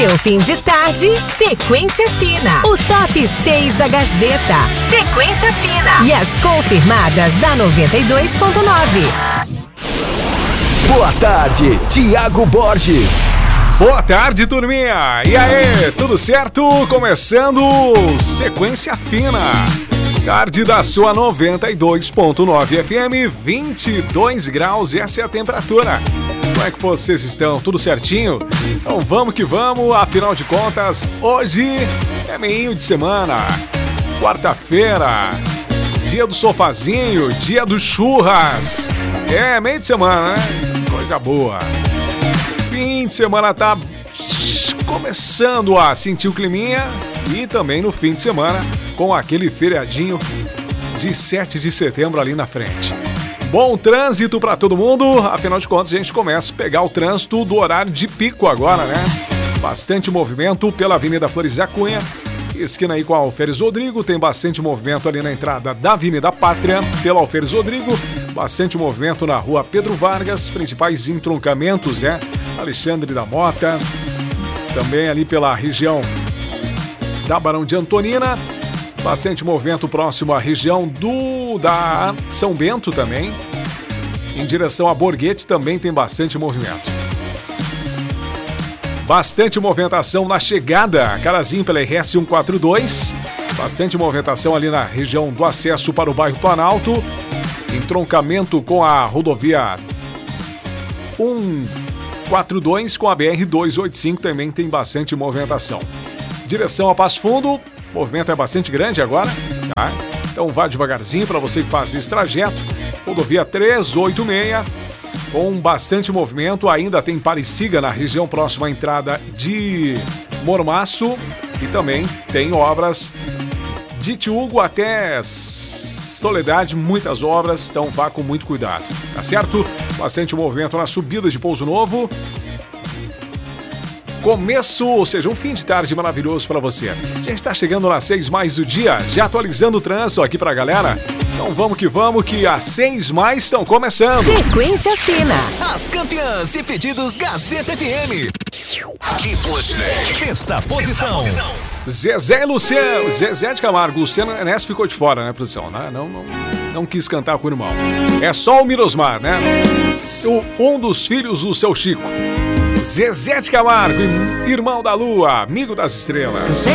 O fim de tarde, Sequência Fina. O top 6 da Gazeta. Sequência Fina. E as confirmadas da 92.9. Boa tarde, Tiago Borges. Boa tarde, turminha. E aí, tudo certo? Começando Sequência Fina. Tarde da sua 92.9 FM, 22 graus, essa é a temperatura. Como é que vocês estão? Tudo certinho? Então vamos que vamos, afinal de contas, hoje é meio de semana, quarta-feira, dia do sofazinho, dia do churras. É, meio de semana, né? Coisa boa. Fim de semana tá começando a sentir o climinha e também no fim de semana com aquele feriadinho de 7 de setembro ali na frente. Bom trânsito para todo mundo, afinal de contas a gente começa a pegar o trânsito do horário de pico agora, né? Bastante movimento pela Avenida Flores da Cunha, esquina aí com a Alferes Rodrigo, tem bastante movimento ali na entrada da Avenida Pátria, pela Alferes Rodrigo, bastante movimento na Rua Pedro Vargas, principais entroncamentos, Alexandre da Mota, também ali pela região da Barão de Antonina, bastante movimento próximo à região da São Bento também. Em direção a Borghetti também tem bastante movimento. Bastante movimentação na chegada, Carazinho pela RS 142. Bastante movimentação ali na região do acesso para o bairro Planalto. Entroncamento com a rodovia 142 com a BR 285 também tem bastante movimentação. Direção a Passo Fundo, o movimento é bastante grande agora, tá? Então vá devagarzinho para você que faz esse trajeto. Rodovia 386, com bastante movimento. Ainda tem Pareciga na região próxima à entrada de Mormaço. E também tem obras de Tiúgo até Soledade, muitas obras, então vá com muito cuidado, tá certo? Bastante movimento na subida de Pouso Novo. Começo, ou seja, um fim de tarde maravilhoso para você. Já está chegando nas 6 mais do dia, já atualizando o trânsito aqui pra galera. Então vamos, que as 6 mais estão começando. Sequência Fina. As campeãs de pedidos Gazeta FM. Sexta posição. Zezé e Luciano. Zezé de Camargo. Luciano Enes ficou de fora, né, produção? Não quis cantar com o irmão. É só o Mirosmar, né? Um dos filhos do seu Chico. Zezé de Camargo, irmão da lua, amigo das estrelas.